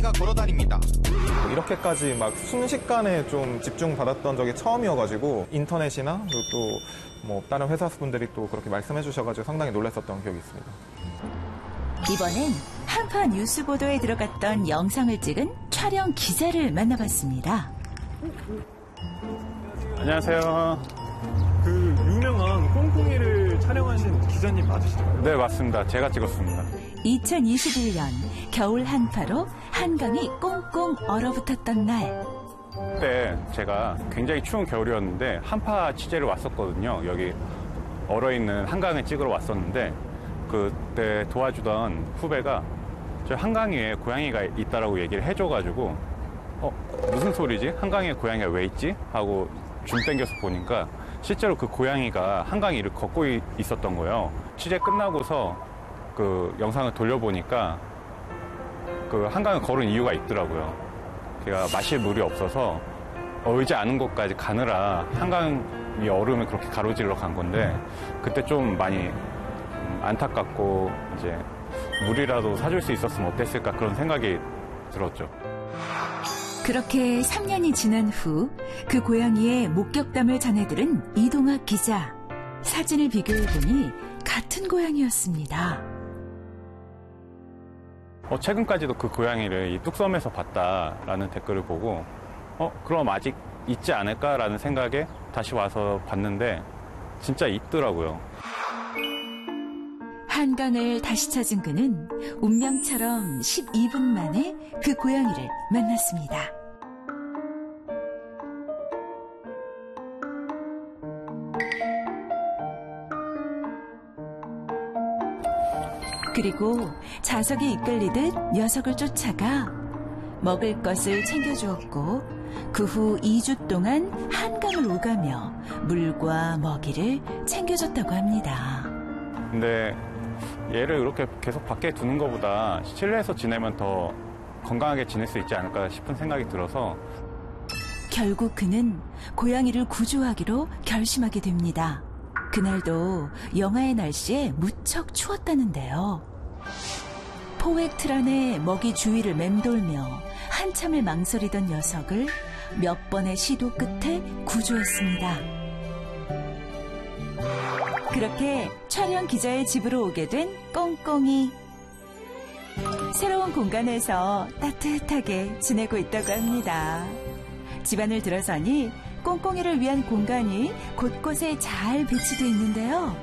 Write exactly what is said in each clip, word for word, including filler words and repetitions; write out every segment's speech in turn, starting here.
고양이가 걸어다닙니다. 이렇게까지 막 순식간에 좀 집중받았던 적이 처음이어가지고 인터넷이나 그리고 또 뭐 다른 회사 분들이 또 그렇게 말씀해 주셔가지고 상당히 놀랐었던 기억이 있습니다. 이번엔 한파 뉴스 보도에 들어갔던 영상을 찍은 촬영 기자를 만나봤습니다. 안녕하세요. 그 유명한 꽁꽁이를 촬영하신 기자님 맞으신가요? 네, 맞습니다. 제가 찍었습니다. 이천이십일 년 겨울 한파로 한강이 꽁꽁 얼어붙었던 날. 그때 제가 굉장히 추운 겨울이었는데 한파 취재를 왔었거든요. 여기 얼어있는 한강을 찍으러 왔었는데 그때 도와주던 후배가 저 한강 위에 고양이가 있다라고 얘기를 해줘가지고 어 무슨 소리지? 한강 위에 고양이가 왜 있지? 하고 줌 땡겨서 보니까 실제로 그 고양이가 한강 위를 걷고 있었던 거예요. 취재 끝나고서 그 영상을 돌려보니까 그 한강을 걸은 이유가 있더라고요. 걔가 마실 물이 없어서 얼지 않은 곳까지 가느라 한강 위 얼음을 그렇게 가로질러 간 건데 그때 좀 많이 안타깝고 이제 물이라도 사줄 수 있었으면 어땠을까 그런 생각이 들었죠. 그렇게 삼 년이 지난 후 그 고양이의 목격담을 전해들은 이동학 기자. 사진을 비교해보니 같은 고양이였습니다. 어, 최근까지도 그 고양이를 이 뚝섬에서 봤다라는 댓글을 보고 어 그럼 아직 있지 않을까라는 생각에 다시 와서 봤는데 진짜 있더라고요. 한강을 다시 찾은 그는 운명처럼 십이 분 만에 그 고양이를 만났습니다. 그리고 자석이 이끌리듯 녀석을 쫓아가 먹을 것을 챙겨주었고 그 후 이 주 동안 한강을 오가며 물과 먹이를 챙겨줬다고 합니다. 근데 얘를 이렇게 계속 밖에 두는 것보다 실내에서 지내면 더 건강하게 지낼 수 있지 않을까 싶은 생각이 들어서 결국 그는 고양이를 구조하기로 결심하게 됩니다. 그날도 영하의 날씨에 무척 추웠다는데요. 포획 틀 안에 먹이 주위를 맴돌며 한참을 망설이던 녀석을 몇 번의 시도 끝에 구조했습니다. 그렇게 촬영 기자의 집으로 오게 된 꽁꽁이. 새로운 공간에서 따뜻하게 지내고 있다고 합니다. 집안을 들어서니 꽁꽁이를 위한 공간이 곳곳에 잘 배치되어 있는데요.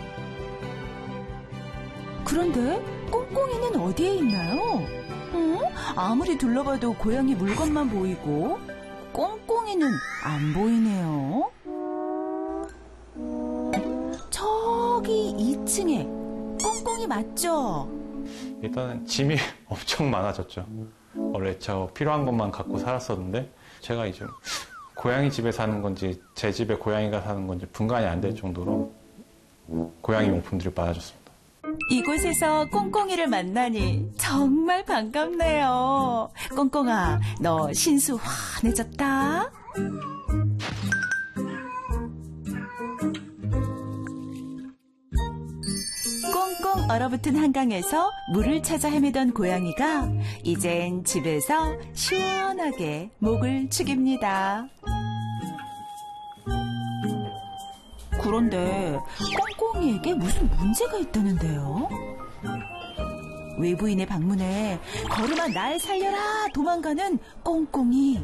그런데 꽁꽁이는 어디에 있나요? 응? 아무리 둘러봐도 고양이 물건만 보이고 꽁꽁이는 안 보이네요. 저기 이 층에 꽁꽁이 맞죠? 일단 짐이 엄청 많아졌죠. 원래 저 필요한 것만 갖고 살았었는데 제가 이제 고양이 집에 사는 건지 제 집에 고양이가 사는 건지 분간이 안 될 정도로 고양이 용품들이 많아졌습니다. 이곳에서 꽁꽁이를 만나니 정말 반갑네요. 꽁꽁아, 너 신수 환해졌다. 꽁꽁 얼어붙은 한강에서 물을 찾아 헤매던 고양이가 이젠 집에서 시원하게 목을 축입니다. 그런데 꽁꽁이에게 무슨 문제가 있다는데요? 외부인의 방문에 걸음아 날 살려라 도망가는 꽁꽁이.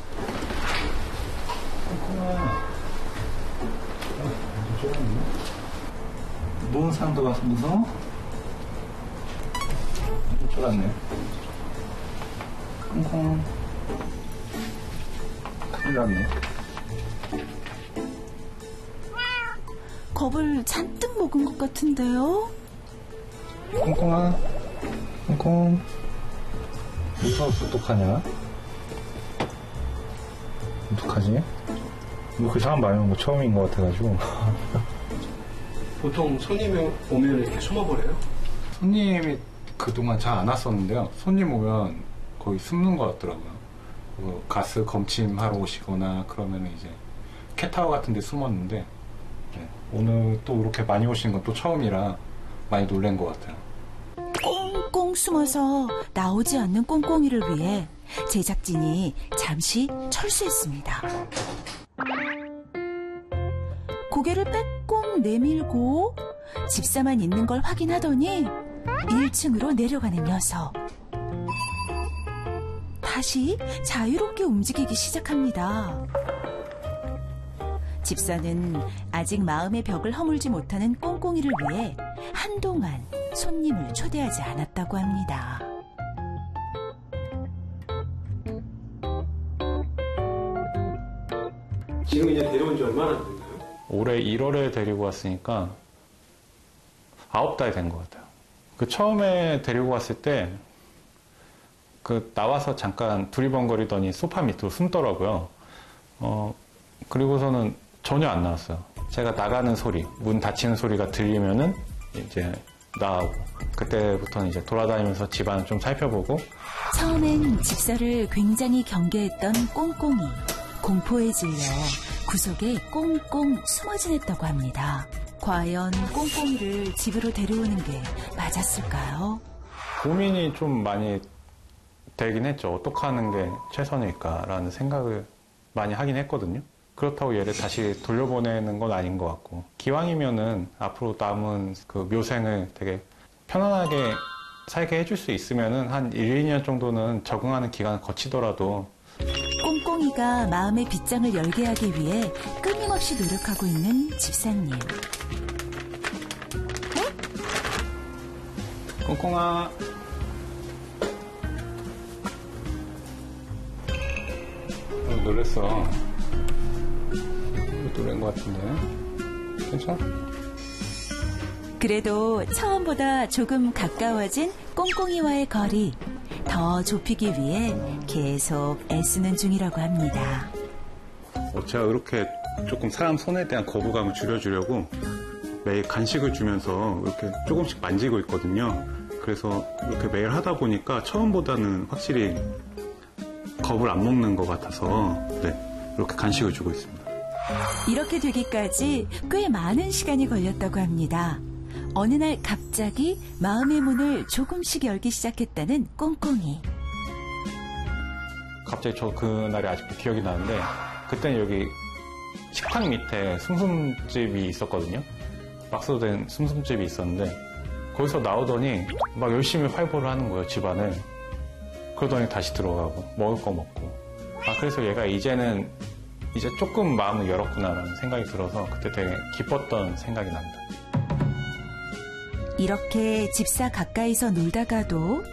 무슨 사람도 가서 무서워? 쫄았네. 꽁꽁. 큰일 났네. 겁을 잔뜩 먹은 것 같은데요? 꽁꽁아, 꽁꽁. 무서워서 어떡하냐? 어떡하지? 뭐 그 사람 많이 온 거 처음인 것 같아가지고. 보통 손님이 오면 이렇게 숨어버려요? 손님이 그동안 잘 안 왔었는데요. 손님 오면 거의 숨는 것 같더라고요. 뭐 가스 검침하러 오시거나 그러면 이제 캣타워 같은 데 숨었는데 네. 오늘 또 이렇게 많이 오신 건 또 처음이라 많이 놀란 것 같아요. 꽁꽁 꽁꽁 숨어서 나오지 않는 꽁꽁이를 위해 제작진이 잠시 철수했습니다. 고개를 빼꼼 내밀고 집사만 있는 걸 확인하더니 일 층으로 내려가는 녀석. 다시 자유롭게 움직이기 시작합니다. 집사는 아직 마음의 벽을 허물지 못하는 꽁꽁이를 위해 한동안 손님을 초대하지 않았다고 합니다. 지금 이제 데려온 지 얼마나 됐나요? 올해 일월에 데리고 왔으니까 아홉 달이 된 것 같아요. 그 처음에 데리고 왔을 때 그 나와서 잠깐 두리번거리더니 소파 밑으로 숨더라고요. 어, 그리고서는 전혀 안 나왔어요. 제가 나가는 소리, 문 닫히는 소리가 들리면은 이제 나오고, 그때부터는 이제 돌아다니면서 집안을 좀 살펴보고. 처음엔 집사를 굉장히 경계했던 꽁꽁이. 공포에 질려 구석에 꽁꽁 숨어 지냈다고 합니다. 과연 꽁꽁이를 집으로 데려오는 게 맞았을까요? 고민이 좀 많이 되긴 했죠. 어떻게 하는 게 최선일까라는 생각을 많이 하긴 했거든요. 그렇다고 얘를 다시 돌려보내는 건 아닌 것 같고, 기왕이면은 앞으로 남은 그 묘생을 되게 편안하게 살게 해줄 수 있으면은 한 일, 이 년 정도는 적응하는 기간을 거치더라도. 꽁꽁이가 마음의 빗장을 열게 하기 위해 끊임없이 노력하고 있는 집사님. 꽁꽁아. 어, 놀랬어. 놀란 것 같은데. 괜찮아? 그래도 처음보다 조금 가까워진 꽁꽁이와의 거리 더 좁히기 위해 계속 애쓰는 중이라고 합니다. 어, 제가 이렇게 조금 사람 손에 대한 거부감을 줄여주려고 매일 간식을 주면서 이렇게 조금씩 만지고 있거든요. 그래서 이렇게 매일 하다 보니까 처음보다는 확실히 겁을 안 먹는 것 같아서 네, 이렇게 간식을 주고 있습니다. 이렇게 되기까지 꽤 많은 시간이 걸렸다고 합니다. 어느 날 갑자기 마음의 문을 조금씩 열기 시작했다는 꽁꽁이. 갑자기 저 그날이 아직도 기억이 나는데, 그때는 여기 식탁 밑에 숭숭집이 있었거든요. 막소된 숭숭집이 있었는데 거기서 나오더니 막 열심히 활보를 하는 거예요, 집안을. 그러더니 다시 들어가고 먹을 거 먹고. 아, 그래서 얘가 이제는 이제 조금 마음을 열었구나라는 생각이 들어서 그때 되게 기뻤던 생각이 납니다. 이렇게 집사 가까이서 놀다가도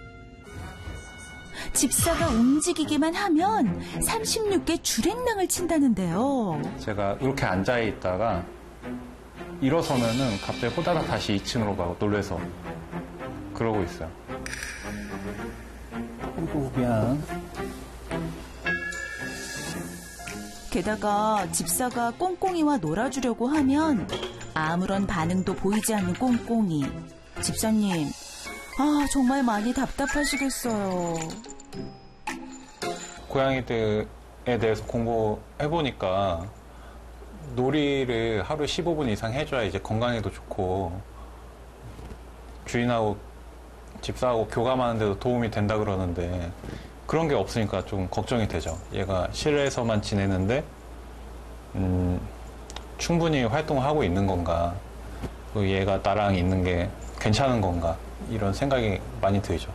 집사가 움직이기만 하면 삼십육 개 줄행랑을 친다는데요. 제가 이렇게 앉아있다가 일어서면은 갑자기 호다닥 다시 이 층으로 가고 놀래서 그러고 있어요. 어이구, 미안. 게다가 집사가 꽁꽁이와 놀아주려고 하면 아무런 반응도 보이지 않는 꽁꽁이. 집사님, 아 정말 많이 답답하시겠어요. 고양이들에 대해서 공부해보니까 놀이를 하루 십오 분 이상 해줘야 이제 건강에도 좋고 주인하고 집사하고 교감하는 데도 도움이 된다 그러는데 그런 게 없으니까 좀 걱정이 되죠. 얘가 실내에서만 지내는데 음, 충분히 활동을 하고 있는 건가, 얘가 나랑 있는 게 괜찮은 건가, 이런 생각이 많이 들죠.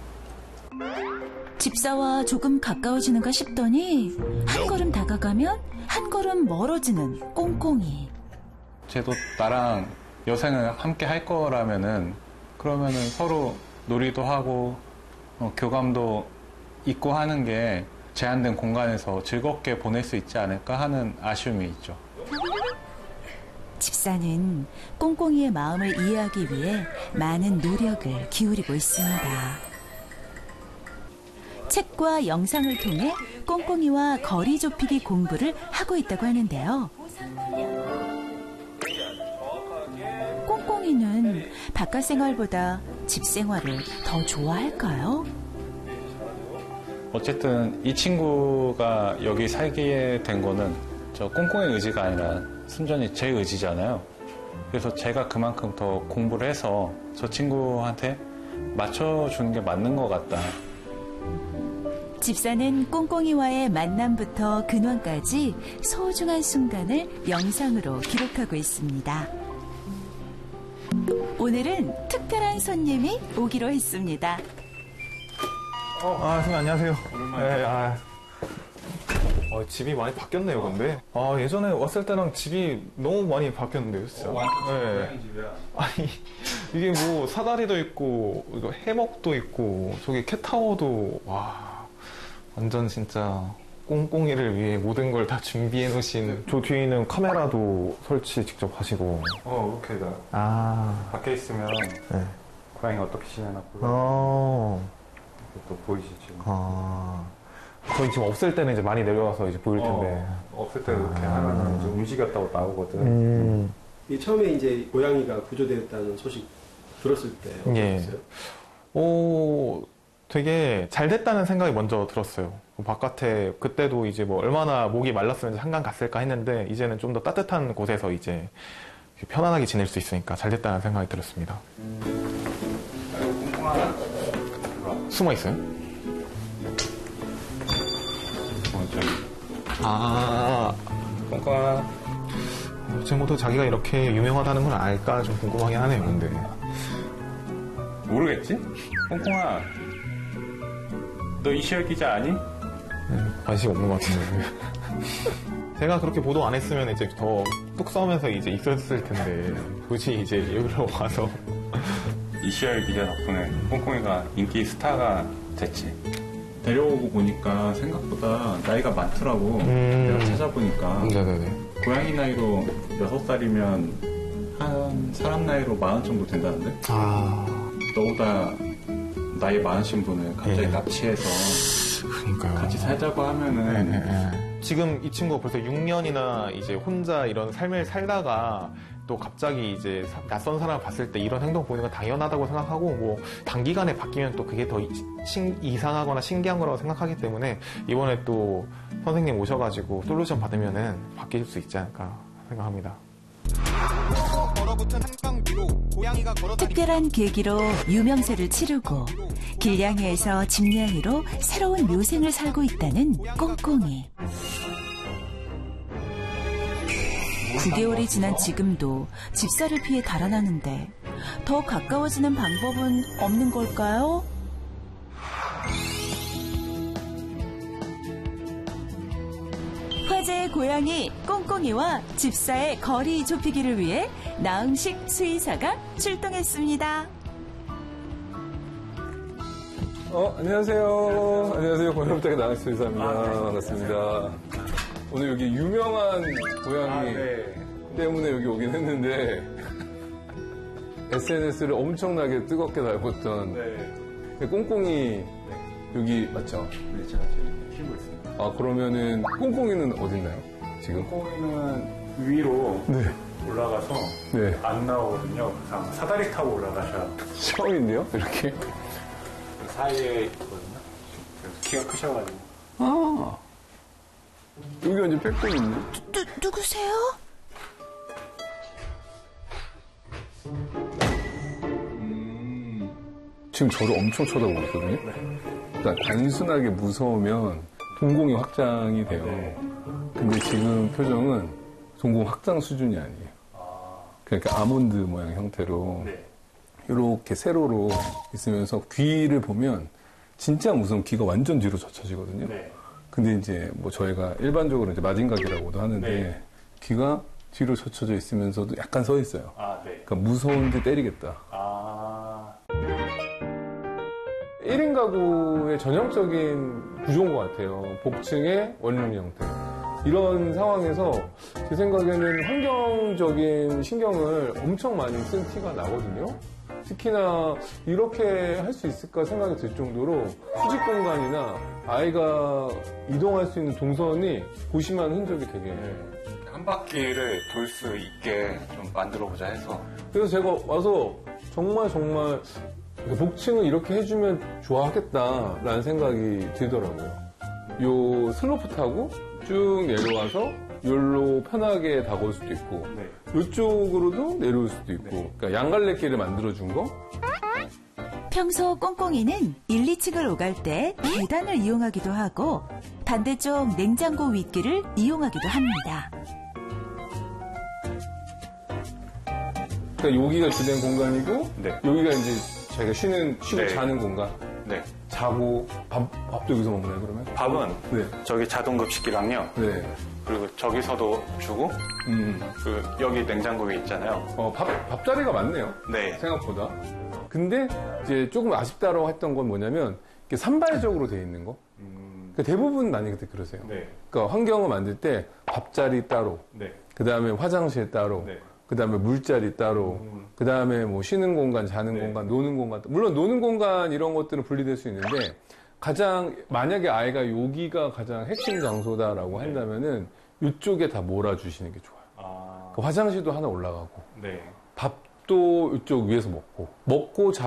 집사와 조금 가까워지는가 싶더니 한 걸음 다가가면 한 걸음 멀어지는 꽁꽁이. 쟤도 나랑 여생을 함께 할 거라면은 그러면은 서로 놀이도 하고 어, 교감도 있고 하는 게 제한된 공간에서 즐겁게 보낼 수 있지 않을까 하는 아쉬움이 있죠. 집사는 꽁꽁이의 마음을 이해하기 위해 많은 노력을 기울이고 있습니다. 책과 영상을 통해 꽁꽁이와 거리 좁히기 공부를 하고 있다고 하는데요. 꽁꽁이는 바깥 생활보다 집 생활을 더 좋아할까요? 어쨌든 이 친구가 여기 살게 된 거는 저 꽁꽁의 의지가 아니라 순전히 제 의지잖아요. 그래서 제가 그만큼 더 공부를 해서 저 친구한테 맞춰주는 게 맞는 것 같다. 집사는 꽁꽁이와의 만남부터 근황까지 소중한 순간을 영상으로 기록하고 있습니다. 오늘은 특별한 손님이 오기로 했습니다. 어, 아, 선생님 안녕하세요. 네, 아. 어, 집이 많이 바뀌었네요, 근데. 아, 예전에 왔을 때랑 집이 너무 많이 바뀌었는데요, 진짜. 어, 완전 네. 집이야. 아니, 이게 뭐 사다리도 있고, 이거 해먹도 있고, 저기 캣타워도, 와, 완전 진짜 꽁꽁이를 위해 모든 걸 다 준비해 놓으신. 저 뒤에 있는 카메라도 설치 직접 하시고. 어, 이렇게 다 아, 밖에 있으면 네. 고양이 어떻게 지내나 보고 어, 또 보이시지. 아. 저희 지금 없을 때는 이제 많이 내려와서 이제 보일 텐데. 어, 없을 때 이렇게 하면 이제 움직였다고 나오거든. 음. 이 처음에 이제 고양이가 구조되었다는 소식 들었을 때 예. 어떠셨어요? 오, 되게 잘 됐다는 생각이 먼저 들었어요. 바깥에 그때도 이제 뭐 얼마나 목이 말랐으면 한강 갔을까 했는데 이제는 좀 더 따뜻한 곳에서 이제 편안하게 지낼 수 있으니까 잘 됐다는 생각이 들었습니다. 숨어 있어요? 아, 꽁꽁아. 제 모두 자기가 이렇게 유명하다는 걸 알까 좀 궁금하긴 하네요, 근데. 모르겠지? 꽁꽁아, 너 이시열 기자 아니? 네, 관심 없는 것 같은데. 제가 그렇게 보도 안 했으면 이제 더 뚝섬에서 이제 있었을 텐데, 굳이 이제 여기로 와서. 이시열 기자 덕분에 꽁꽁이가 인기 스타가 됐지. 데려오고 보니까 생각보다 나이가 많더라고. 음. 내가 찾아보니까 네네네. 고양이 나이로 여섯 살이면 한 사람 나이로 마흔 정도 된다는데? 아, 너보다 나이 많으신 분을 갑자기 예. 납치해서 그러니까요. 같이 살자고 하면은 네, 네, 네. 지금 이 친구가 벌써 육 년이나 이제 혼자 이런 삶을 살다가 또 갑자기 이제 사- 낯선 사람을 봤을 때 이런 행동 보이는 건 당연하다고 생각하고 뭐 단기간에 바뀌면 또 그게 더 이- 신- 이상하거나 신기한 거라고 생각하기 때문에 이번에 또 선생님 오셔가지고 솔루션 받으면은 바뀔 수 있지 않을까 생각합니다. 특별한 계기로 유명세를 치르고 길냥이에서 집냥이로 새로운 묘생을 살고 있다는 꽁꽁이. 구 개월이 지난 지금도 집사를 피해 달아나는데 더 가까워지는 방법은 없는 걸까요? 화제의 고양이 꽁꽁이와 집사의 거리 좁히기를 위해 나음식 수의사가 출동했습니다. 어, 안녕하세요. 안녕하세요. 고양이부탁의 나은수의사입니다. 반갑습니다. 오늘 여기 유명한 고양이 때문에 여기 오긴 했는데, 에스엔에스를 엄청나게 뜨겁게 달궜던 꽁꽁이 여기 맞죠? 네, 제가 지금 키우고 있습니다. 아, 그러면은 꽁꽁이는 어딨나요? 지금? 꽁꽁이는 위로 네. 올라가서 네. 안 나오거든요. 그래서 아마 사다리 타고 올라가셔야 처음인데요? 이렇게? 그 사이에 있거든요. 그래서 키가 크셔가지고. 아. 여기 완전 빼꼼 있네. 누, 누구세요? 지금 저를 엄청 쳐다보고 있거든요. 그러니까 단순하게 무서우면 동공이 확장이 돼요. 근데 지금 표정은 동공 확장 수준이 아니에요. 그러니까 아몬드 모양 형태로 이렇게 세로로 있으면서 귀를 보면 진짜 무서운 귀가 완전 뒤로 젖혀지거든요. 근데 이제 뭐 저희가 일반적으로 이제 마징각이라고도 하는데 네. 귀가 뒤로 젖혀져 있으면서도 약간 서 있어요. 아, 네. 그러니까 무서운데 때리겠다. 아. 일 인 가구의 전형적인 구조인 것 같아요. 복층의 원룸 형태. 이런 상황에서 제 생각에는 환경적인 신경을 엄청 많이 쓴 티가 나거든요. 특히나 이렇게 할 수 있을까 생각이 들 정도로 수직 공간이나 아이가 이동할 수 있는 동선이 고심한 흔적이 되게. 한 바퀴를 돌 수 있게 좀 만들어 보자 해서. 그래서 제가 와서 정말 정말 복층을 이렇게 해주면 좋아하겠다라는 생각이 들더라고요. 요 슬로프 타고 쭉 내려와서 여기로 편하게 다가올 수도 있고 이쪽으로도 내려올 수도 있고 그러니까 양갈래길을 만들어준 거. 평소 꽁꽁이는 일, 이 층을 오갈 때 계단을 이용하기도 하고 반대쪽 냉장고 윗길을 이용하기도 합니다. 그러니까 여기가 주된 공간이고 네. 여기가 이제 자기가 쉬는 쉬고 네. 자는 공간. 네. 자고 밥 밥도 여기서 먹나요 그러면? 밥은 네. 저기 자동급식기랑요. 네. 그리고 저기서도 주고, 음. 그 여기 냉장고 위에 있잖아요. 어, 밥 밥자리가 많네요. 네. 생각보다. 근데 이제 조금 아쉽다라고 했던 건 뭐냐면 이게 산발적으로 돼 있는 거. 그러니까 대부분 많이 그때 그러세요. 네. 그러니까 환경을 만들 때 밥자리 따로, 네. 그 다음에 화장실 따로, 네. 그 다음에 물자리 따로, 음. 그 다음에 뭐 쉬는 공간, 자는 네. 공간, 노는 공간. 물론 노는 공간 이런 것들은 분리될 수 있는데 가장 만약에 아이가 여기가 가장 핵심 장소다라고 네. 한다면은 이쪽에 다 몰아주시는 게 좋아요. 아. 그 화장실도 하나 올라가고 네. 밥도 이쪽 위에서 먹고 먹고 자